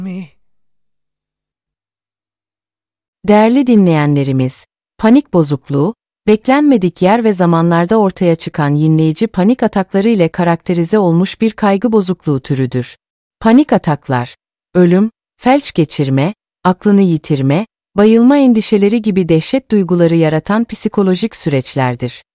Değerli dinleyenlerimiz, panik bozukluğu, beklenmedik yer ve zamanlarda ortaya çıkan yinleyici panik atakları ile karakterize olmuş bir kaygı bozukluğu türüdür. Panik ataklar, ölüm, felç geçirme, aklını yitirme, bayılma endişeleri gibi dehşet duyguları yaratan psikolojik süreçlerdir.